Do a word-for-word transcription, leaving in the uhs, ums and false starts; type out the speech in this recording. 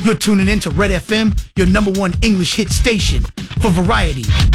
You're tuning in to Red F M, your number one English hit station for variety,